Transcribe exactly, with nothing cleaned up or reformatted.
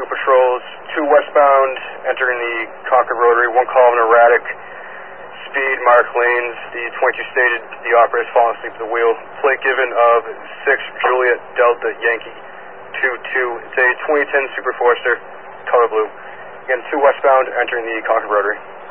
two patrols, two westbound entering the Concord Rotary, one call of an erratic speed, mark lanes. The twenty-two stated the operator has fallen asleep at the wheel. Plate given of six Juliet Delta Yankee two two. It's a twenty ten Super Forester, color blue. Again, two westbound entering the Concord Rotary.